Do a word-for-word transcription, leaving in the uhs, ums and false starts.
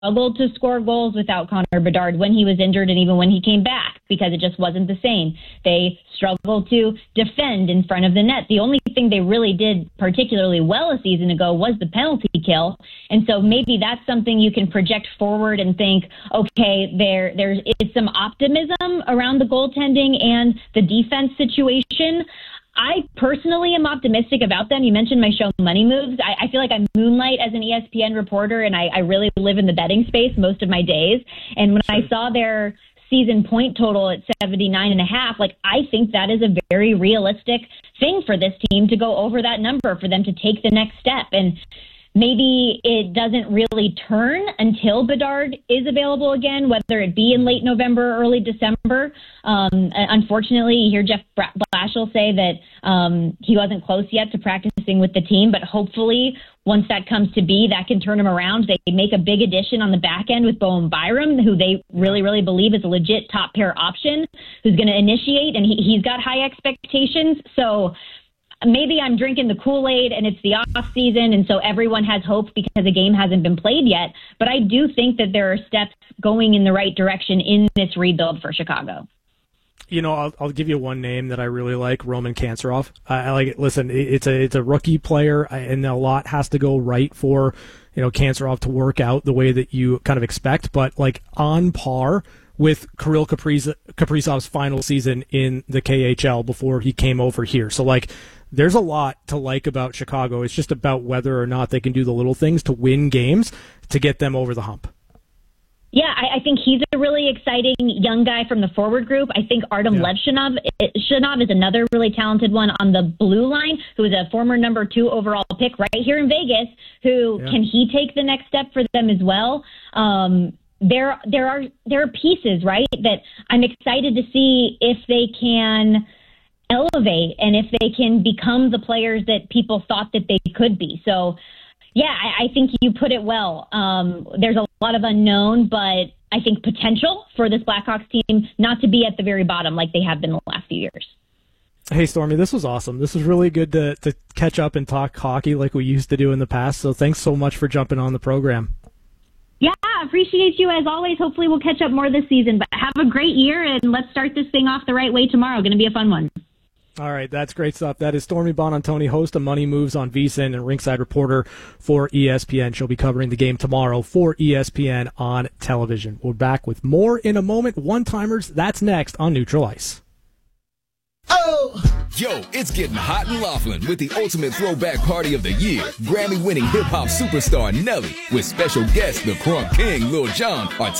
struggled to score goals without Connor Bedard when he was injured and even when he came back, because it just wasn't the same. They struggled to defend in front of the net. The only thing they really did particularly well a season ago was the penalty kill. And so maybe that's something you can project forward and think, okay, there there is some optimism around the goaltending and the defense situation. I personally am optimistic about them. You mentioned my show Money Moves. I, I feel like I moonlight as an E S P N reporter, and I, I really live in the betting space most of my days. And when I saw their season point total at seventy-nine and a half, like, I think that is a very realistic thing for this team to go over that number, for them to take the next step. And maybe it doesn't really turn until Bedard is available again, whether it be in late November or early December. Um, unfortunately, you hear Jeff Blashill say that um, he wasn't close yet to practicing with the team, but hopefully once that comes to be, that can turn him around. They make a big addition on the back end with Bowen Byram, who they really, really believe is a legit top pair option, who's going to initiate, and he, he's got high expectations. So maybe I'm drinking the Kool-Aid and it's the off season, and so everyone has hope because the game hasn't been played yet. But I do think that there are steps going in the right direction in this rebuild for Chicago. You know, I'll, I'll give you one name that I really like, Roman Kanserov. I, I like it. Listen, it's a it's a rookie player, and a lot has to go right for, you know, Kanserov to work out the way that you kind of expect. But like on par with Kirill Kaprizov, Kaprizov's final season in the K H L before he came over here. So like, there's a lot to like about Chicago. It's just about whether or not they can do the little things to win games to get them over the hump. Yeah, I, I think he's a really exciting young guy from the forward group. I think Artem yeah. Levshinov Shinov is another really talented one on the blue line, who is a former number two overall pick right here in Vegas, who yeah. can he take the next step for them as well? Um, there, there are there are pieces, right, that I'm excited to see if they can elevate and if they can become the players that people thought that they could be. So, yeah, I, I think you put it well. Um, there's a lot of unknown, but I think potential for this Blackhawks team not to be at the very bottom like they have been the last few years. Hey, Stormy, this was awesome. This was really good to, to catch up and talk hockey like we used to do in the past. So thanks so much for jumping on the program. Yeah, appreciate you as always. Hopefully we'll catch up more this season. But have a great year, and let's start this thing off the right way tomorrow. Going to be a fun one. All right, that's great stuff. That is Stormy Buonantony, host of Money Moves on VSiN and ringside reporter for E S P N. She'll be covering the game tomorrow for E S P N on television. We're back with more in a moment. One-timers, that's next on Neutral Ice. Oh! Yo, it's getting hot in Laughlin with the ultimate throwback party of the year. Grammy-winning hip-hop superstar Nelly with special guests the Crunk King, Lil Jon, are